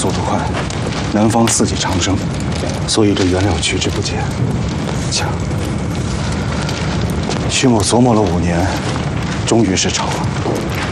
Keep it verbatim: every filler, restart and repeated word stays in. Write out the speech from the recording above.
速度快，南方四季长生，所以这原料取之不竭。瞧，徐某琢磨了五年，终于是成了。